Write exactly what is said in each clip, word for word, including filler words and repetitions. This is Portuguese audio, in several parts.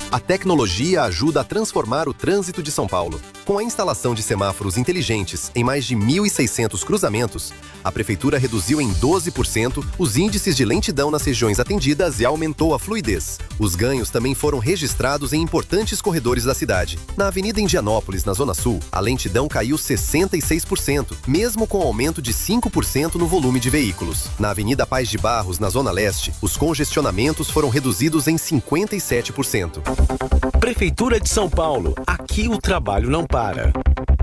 A tecnologia ajuda a transformar o trânsito de São Paulo. Com a instalação de semáforos inteligentes em mais de mil e seiscentos cruzamentos, a Prefeitura reduziu em doze por cento os índices de lentidão nas regiões atendidas e aumentou a fluidez. Os ganhos também foram registrados em importantes corredores da cidade. Na Avenida Indianópolis, na Zona Sul, a lentidão caiu sessenta e seis por cento, mesmo com aumento de cinco por cento no volume de veículos. Na Avenida Paz de Barros, na Zona Leste, os congestionamentos foram reduzidos em cinquenta e sete por cento. Prefeitura de São Paulo. Aqui o trabalho não para.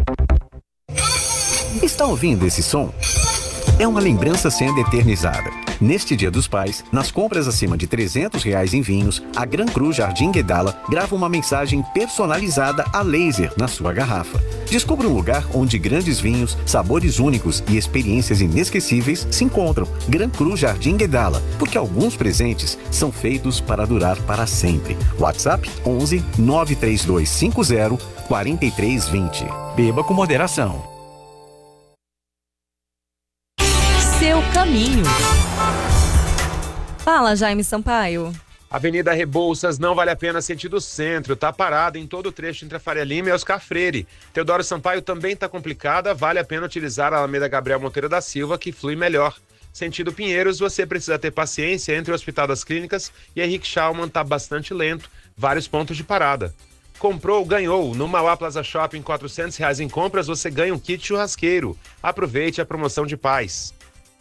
Está ouvindo esse som? É uma lembrança sendo eternizada. Neste Dia dos Pais, nas compras acima de trezentos reais em vinhos, a Gran Cru Jardim Guedala grava uma mensagem personalizada a laser na sua garrafa. Descubra um lugar onde grandes vinhos, sabores únicos e experiências inesquecíveis se encontram. Gran Cru Jardim Guedala, porque alguns presentes são feitos para durar para sempre. WhatsApp onze nove três dois cinco zero quatro três dois zero. Beba com moderação. Seu caminho. Fala, Jaime Sampaio. Avenida Rebouças não vale a pena sentido centro, tá parada em todo o trecho entre a Faria Lima e Oscar Freire. Teodoro Sampaio também tá complicada, vale a pena utilizar a Alameda Gabriel Monteiro da Silva, que flui melhor. Sentido Pinheiros, você precisa ter paciência entre o Hospital das Clínicas e Henrique Schaumann, tá bastante lento, vários pontos de parada. Comprou, ganhou. No Mauá Plaza Shopping, quatrocentos reais em compras, você ganha um kit churrasqueiro. Aproveite a promoção de paz.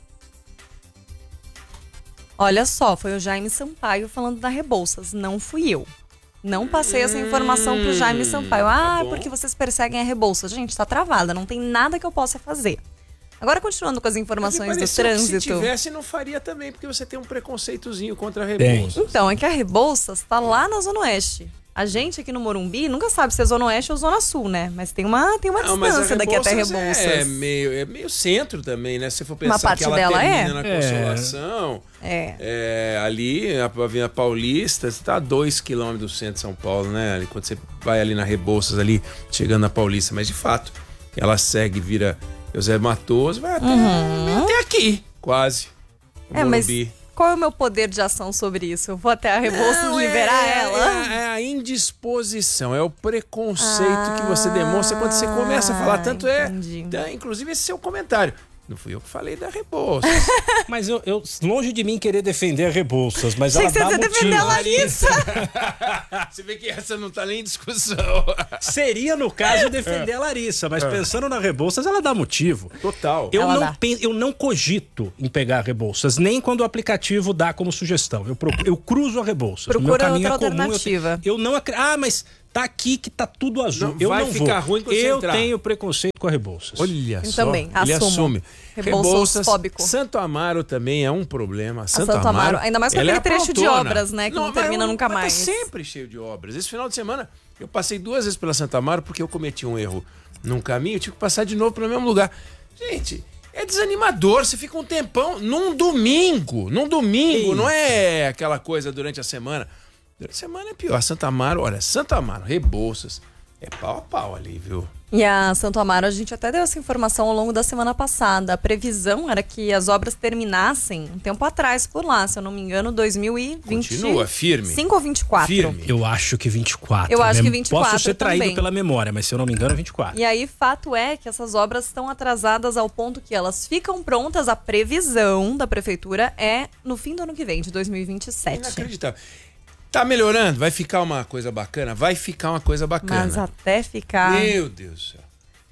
Olha só, foi o Jaime Sampaio falando da Rebouças, não fui eu. Não passei essa informação pro Jaime Sampaio. Ah, tá, porque vocês perseguem a Rebouças. Gente, tá travada, não tem nada que eu possa fazer. Agora, continuando com as informações do trânsito. Se tivesse, não faria também, porque você tem um preconceitozinho contra a Rebouças. Então, é que a Rebouças tá lá na Zona Oeste. A gente aqui no Morumbi nunca sabe se é Zona Oeste ou Zona Sul, né? Mas tem uma, tem uma não, distância daqui até Rebouças. É meio, é meio centro também, né? Se você for pensar uma parte que ela dela termina é? na Consolação, é. É, ali, a Avenida Paulista, você tá a dois quilômetros do centro de São Paulo, né? Ali, quando você vai ali na Rebouças, ali, chegando na Paulista. Mas, de fato, ela segue, vira José Matoso, vai até, uhum. até aqui, quase. É, Morumbi. Mas... qual é o meu poder de ação sobre isso? Eu vou até a Rebouças não, liberar é, ela? É, é a indisposição, é o preconceito ah, que você demonstra quando você começa a falar. Tanto entendi. é, inclusive esse seu comentário. Não fui eu que falei da Rebouças. Mas eu, eu, longe de mim querer defender a Rebouças, mas Achei ela dá motivo. Você defender a Larissa. Você vê que essa não tá nem em discussão. Seria, no caso, defender a Larissa, mas pensando na Rebouças, ela dá motivo. Total. Eu não, pen, eu não cogito em pegar a Rebouças, nem quando o aplicativo dá como sugestão. Eu, procuro, eu cruzo a Rebouças. Procura meu caminho outra é comum. alternativa. Eu, eu não acredito. Ah, mas tá aqui que tá tudo azul. Não, eu vai não ficar vou. ruim quando você Eu entrar. tenho preconceito com a Rebouças. Olha eu só. também, Ele assumo. assume. Rebouças fóbico. Santo Amaro também é um problema. Santo, Santo Amaro, Amaro, ainda mais com aquele é trecho de prontona. obras, né? Que não, não termina mas, nunca mas mais. Tá sempre cheio de obras. Esse final de semana eu passei duas vezes pela Santo Amaro porque eu cometi um erro num caminho, eu tive que passar de novo pelo mesmo lugar. Gente, é desanimador. Você fica um tempão num domingo. Num domingo, Ei. não é aquela coisa durante a semana. Durante a semana é pior. Santo Amaro, olha, Santo Amaro, Rebouças, é pau a pau ali, viu? E a Santo Amaro, a gente até deu essa informação ao longo da semana passada. A previsão era que as obras terminassem um tempo atrás por lá, se eu não me engano, dois mil e vinte. Continua firme. cinco ou vinte e quatro. Firme. Eu acho que vinte e quatro. Eu acho que vinte e quatro Posso ser traído também. pela memória, mas se eu não me engano é vinte e quatro. E aí, fato é que essas obras estão atrasadas ao ponto que elas ficam prontas. A previsão da prefeitura é no fim do ano que vem, de dois mil e vinte e sete. Inacreditável. Tá melhorando? Vai ficar uma coisa bacana? Vai ficar uma coisa bacana. Mas até ficar... Meu Deus do céu.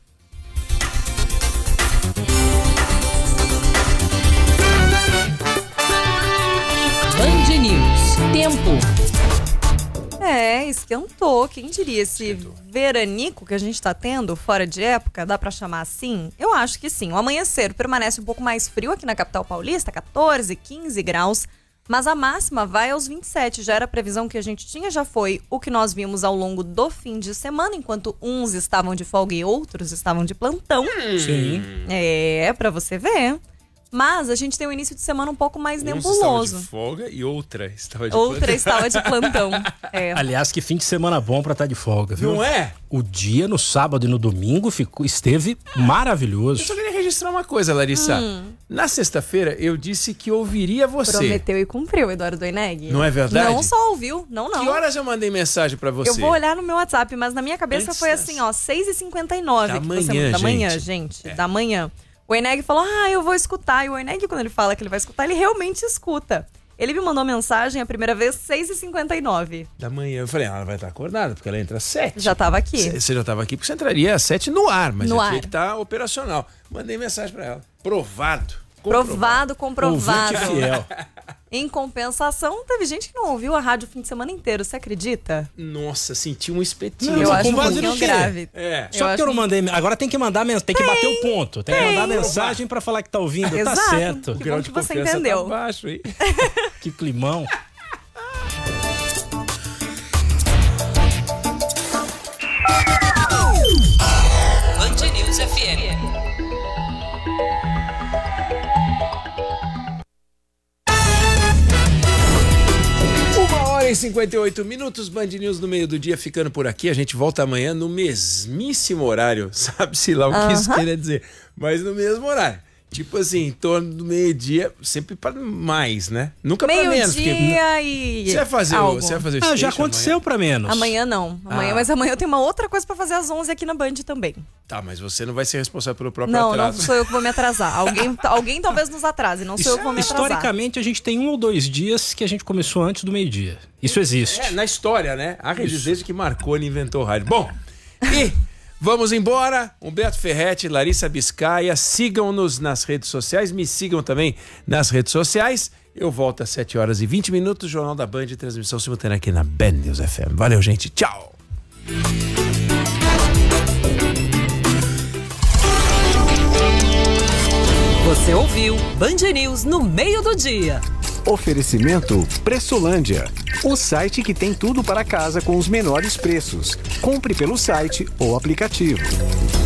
Band News. Tempo. É, esquentou. Quem diria? Esse esquentou. Veranico que a gente tá tendo, fora de época, dá pra chamar assim? Eu acho que sim. O amanhecer permanece um pouco mais frio aqui na capital paulista, catorze, quinze graus. Mas a máxima vai aos vinte e sete. Já era a previsão que a gente tinha, já foi o que nós vimos ao longo do fim de semana, enquanto uns estavam de folga e outros estavam de plantão. Sim. É, pra você ver. Mas a gente tem um início de semana um pouco mais Uns nebuloso. estavam de folga e outra estava de Outra plantão. estava de plantão. É. Aliás, que fim de semana bom pra estar de folga, viu? Não é? O dia no sábado e no domingo ficou, esteve maravilhoso. Eu só queria registrar uma coisa, Larissa. Hum. Na sexta-feira, eu disse que ouviria você. Prometeu e cumpriu, Eduardo Doineg. Não é verdade? Não só ouviu, não, não. Que horas eu mandei mensagem pra você? Eu vou olhar no meu WhatsApp, mas na minha cabeça Antes foi das- assim, ó, seis e cinquenta e nove. Da que manhã, você... Da manhã, gente. gente. É. Da manhã. O Eneg falou, ah, eu vou escutar. E o Eneg, quando ele fala que ele vai escutar, ele realmente escuta. Ele me mandou mensagem a primeira vez, seis e cinquenta e nove. Da manhã. Eu falei, ah, ela vai estar acordada, porque ela entra às sete. Já tava aqui. C- Você já estava aqui porque você entraria às sete no ar, mas No já ar. tinha que estar operacional. Mandei mensagem pra ela. Provado. Provado, comprovado. Ouvinte fiel. Em compensação, teve gente que não ouviu a rádio o fim de semana inteiro, você acredita? Nossa, senti um espetinho. eu mas acho com um base pouquinho no quê? grave. É. Só Eu que eu não acho- mandei. Agora tem que mandar mensagem, tem que bater o ponto. Tem, que tem. mandar mensagem pra falar que tá ouvindo. Exato. Tá certo. O Que grau bom de que você confiança entendeu. tá baixo, hein? Que climão. Band News F M. Uma hora e cinquenta e oito minutos, Band News no meio do dia, ficando por aqui. A gente volta amanhã no mesmíssimo horário. Sabe-se lá o que isso quer dizer. Mas no mesmo horário. Tipo assim, em torno do meio-dia, sempre para mais, né? Nunca para menos. porque- Meio-dia e. Você vai fazer o, algo. você vai fazer o Ah, já station aconteceu pra menos. Amanhã não. Amanhã, Ah. mas amanhã eu tenho uma outra coisa pra fazer às onze aqui na Band também. Tá, mas você não vai ser responsável pelo próprio Não, não atraso. sou eu que vou me atrasar. Alguém, alguém talvez nos atrase, não sou eu que vou me atrasar. Historicamente, a gente tem um ou dois dias que a gente começou antes do meio-dia. Isso existe. É, na história, né? Há registro desde que Marconi inventou o rádio. Bom, e vamos embora. Humberto Ferretti, Larissa Biscaia, sigam-nos nas redes sociais, me sigam também nas redes sociais. Eu volto às sete horas e vinte minutos, Jornal da Band, transmissão simultânea aqui na Band News F M. Valeu, gente. Tchau. Você ouviu Band News no meio do dia. Oferecimento Pressolândia, o site que tem tudo para casa com os menores preços. Compre pelo site ou aplicativo.